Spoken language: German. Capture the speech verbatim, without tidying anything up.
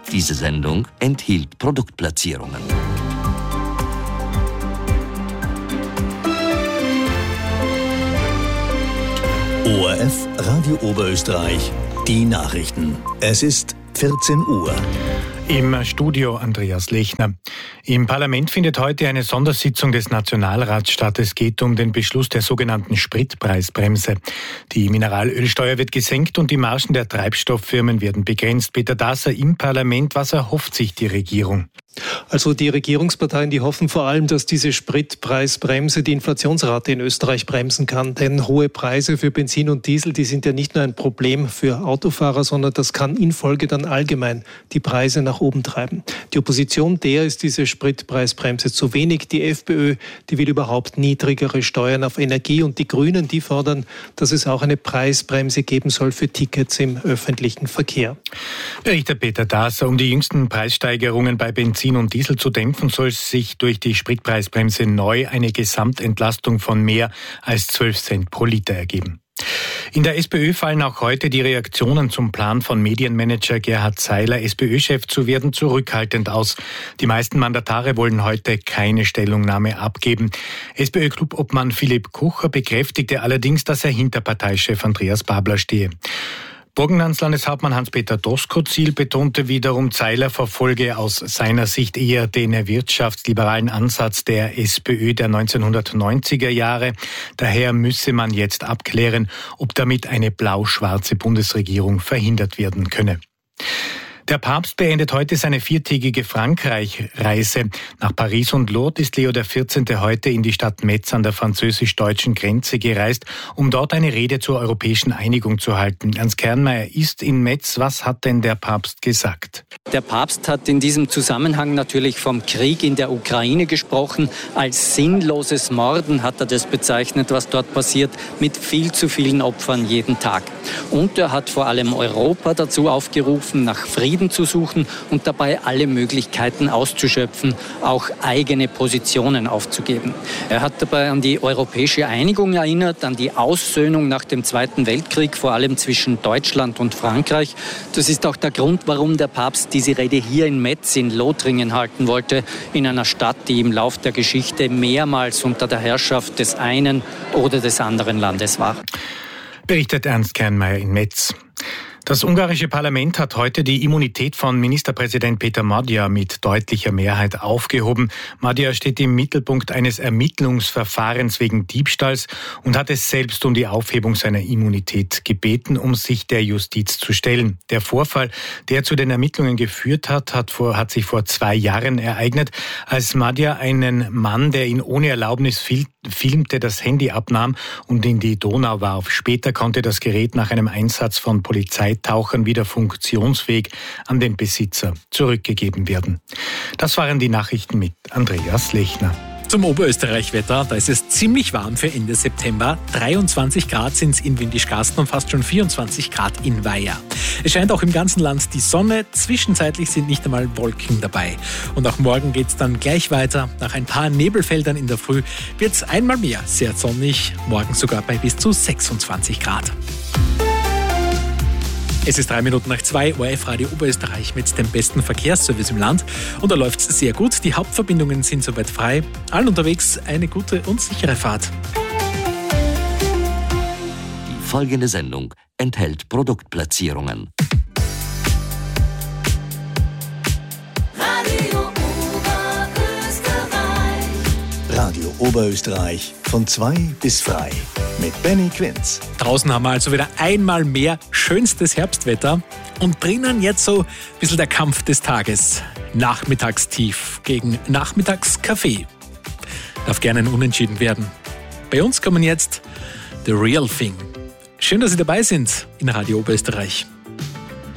Diese Sendung enthielt Produktplatzierungen. O R F Radio Oberösterreich, die Nachrichten. Es ist vierzehn Uhr. Im Studio Andreas Lechner. Im Parlament findet heute eine Sondersitzung des Nationalrats statt. Es geht um den Beschluss der sogenannten Spritpreisbremse. Die Mineralölsteuer wird gesenkt und die Margen der Treibstofffirmen werden begrenzt. Peter Dasser im Parlament. Was erhofft sich die Regierung? Also die Regierungsparteien, die hoffen vor allem, dass diese Spritpreisbremse die Inflationsrate in Österreich bremsen kann. Denn hohe Preise für Benzin und Diesel, die sind ja nicht nur ein Problem für Autofahrer, sondern das kann in Folge dann allgemein die Preise nach oben treiben. Die Opposition, der ist diese Spritpreisbremse zu wenig. Die FPÖ, die will überhaupt niedrigere Steuern auf Energie. Und die Grünen, die fordern, dass es auch eine Preisbremse geben soll für Tickets im öffentlichen Verkehr. Berichtet Peter Dasser. Um die jüngsten Preissteigerungen bei Benzin und Diesel zu dämpfen, soll sich durch die Spritpreisbremse neu eine Gesamtentlastung von mehr als zwölf Cent pro Liter ergeben. In der SPÖ fallen auch heute die Reaktionen zum Plan von Medienmanager Gerhard Seiler, SPÖ-Chef zu werden, zurückhaltend aus. Die meisten Mandatare wollen heute keine Stellungnahme abgeben. SPÖ-Clubobmann Philipp Kucher bekräftigte allerdings, dass er hinter Parteichef Andreas Babler stehe. Burgenlandslandeshauptmann Hans-Peter Doskozil betonte wiederum, Seiler verfolge aus seiner Sicht eher den wirtschaftsliberalen Ansatz der SPÖ der neunzehnhundertneunziger Jahre. Daher müsse man jetzt abklären, ob damit eine blau-schwarze Bundesregierung verhindert werden könne. Der Papst beendet heute seine viertägige Frankreich-Reise. Nach Paris und Lourdes ist Leo der vierzehnte heute in die Stadt Metz an der französisch-deutschen Grenze gereist, um dort eine Rede zur europäischen Einigung zu halten. Ernst Kernmeier ist in Metz. Was hat denn der Papst gesagt? Der Papst hat in diesem Zusammenhang natürlich vom Krieg in der Ukraine gesprochen. Als sinnloses Morden hat er das bezeichnet, was dort passiert, mit viel zu vielen Opfern jeden Tag. Und er hat vor allem Europa dazu aufgerufen, nach Frieden zu suchen und dabei alle Möglichkeiten auszuschöpfen, auch eigene Positionen aufzugeben. Er hat dabei an die europäische Einigung erinnert, an die Aussöhnung nach dem Zweiten Weltkrieg, vor allem zwischen Deutschland und Frankreich. Das ist auch der Grund, warum der Papst diese Rede hier in Metz in Lothringen halten wollte, in einer Stadt, die im Lauf der Geschichte mehrmals unter der Herrschaft des einen oder des anderen Landes war. Berichtet Ernst Kernmeier in Metz. Das ungarische Parlament hat heute die Immunität von Ministerpräsident Peter Magyar mit deutlicher Mehrheit aufgehoben. Magyar steht im Mittelpunkt eines Ermittlungsverfahrens wegen Diebstahls und hat es selbst um die Aufhebung seiner Immunität gebeten, um sich der Justiz zu stellen. Der Vorfall, der zu den Ermittlungen geführt hat, hat, vor, hat sich vor zwei Jahren ereignet, als Magyar einen Mann, der ihn ohne Erlaubnis fil- filmte, das Handy abnahm und in die Donau warf. Später konnte das Gerät nach einem Einsatz von Polizeitauchern wieder funktionsfähig an den Besitzer zurückgegeben werden. Das waren die Nachrichten mit Andreas Lechner. Zum Oberösterreich-Wetter, da ist es ziemlich warm für Ende September. dreiundzwanzig Grad sind es in Windischgarsten und fast schon vierundzwanzig Grad in Weiher. Es scheint auch im ganzen Land die Sonne, zwischenzeitlich sind nicht einmal Wolken dabei. Und auch morgen geht es dann gleich weiter. Nach ein paar Nebelfeldern in der Früh wird es einmal mehr sehr sonnig, morgen sogar bei bis zu sechsundzwanzig Grad. Es ist drei Minuten nach zwei, O R F Radio Oberösterreich mit dem besten Verkehrsservice im Land. Und da läuft es sehr gut. Die Hauptverbindungen sind soweit frei. Allen unterwegs eine gute und sichere Fahrt. Die folgende Sendung enthält Produktplatzierungen. Radio Oberösterreich. Radio Oberösterreich von zwei bis frei. Mit Benny Quinz. Draußen haben wir also wieder einmal mehr schönstes Herbstwetter und drinnen jetzt so ein bisschen der Kampf des Tages. Nachmittagstief gegen Nachmittagskaffee. Darf gerne ein Unentschieden werden. Bei uns kommen jetzt The Real Thing. Schön, dass Sie dabei sind in Radio Oberösterreich.